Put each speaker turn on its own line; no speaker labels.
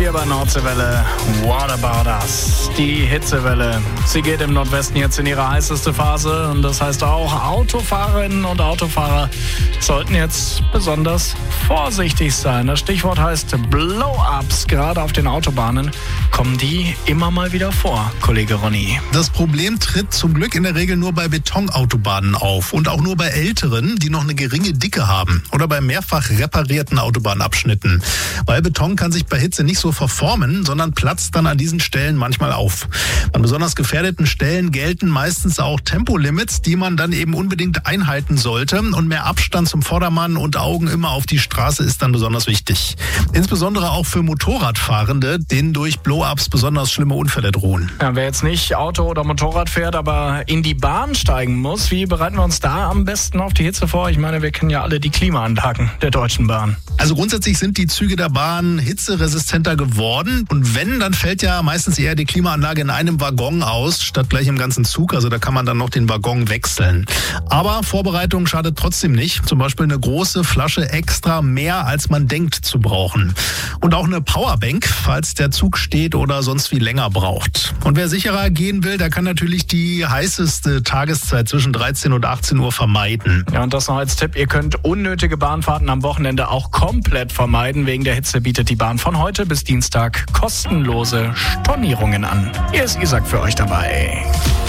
hier bei Nordseewelle. What about us? Die Hitzewelle. Sie geht im Nordwesten jetzt in ihre heißeste Phase. Und das heißt auch, Autofahrerinnen und Autofahrer sollten jetzt besonders vorsichtig sein. Das Stichwort heißt Blow-ups. Gerade auf den Autobahnen kommen die immer mal wieder vor, Kollege Ronny.
Das Problem tritt zum Glück in der Regel nur bei Betonautobahnen auf. Und auch nur bei älteren, die noch eine geringe Dicke haben. Oder bei mehrfach reparierten Autobahnabschnitten. Weil Beton kann sich bei Hitze nicht so verformen, sondern platzt dann an diesen Stellen manchmal auf. An besonders gefährdeten Stellen gelten meistens auch Tempolimits, die man dann eben unbedingt einhalten sollte. Und mehr Abstand zum Vordermann und Augen immer auf die Straße ist dann besonders wichtig. Insbesondere auch für Motorradfahrende, denen durch Blow-ups besonders schlimme Unfälle drohen.
Ja, wer jetzt nicht Auto oder Motorrad fährt, aber in die Bahn steigen muss, wie bereiten wir uns da am besten auf die Hitze vor? Ich meine, wir kennen ja alle die Klimaanlagen der Deutschen Bahn.
Also grundsätzlich sind die Züge der Bahn hitzeresistenter geworden. Und wenn, dann fällt ja meistens eher die Klimaanlage in einem Waggon aus, statt gleich im ganzen Zug. Also da kann man dann noch den Waggon wechseln. Aber Vorbereitung schadet trotzdem nicht. Zum Beispiel eine große Flasche extra mehr, als man denkt zu brauchen. Und auch eine Powerbank, falls der Zug steht oder sonst wie länger braucht. Und wer sicherer gehen will, der kann natürlich die heißeste Tageszeit zwischen 13 und 18 Uhr vermeiden.
Ja, und das noch als Tipp. Ihr könnt unnötige Bahnfahrten am Wochenende auch komplett vermeiden. Wegen der Hitze bietet die Bahn von heute bis Dienstag kostenlose Stornierungen an. Hier ist Isaac für euch dabei.